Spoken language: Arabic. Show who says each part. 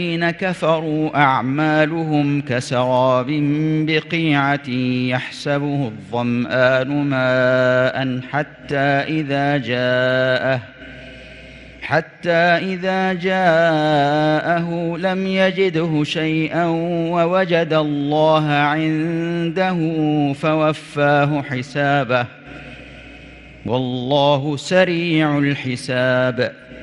Speaker 1: الذين كفروا أعمالهم كسراب بقيعة يحسبه الظمآن ماء حتى إذا جاءه لم يجده شيئا ووجد الله عنده فوفاه حسابه والله سريع الحساب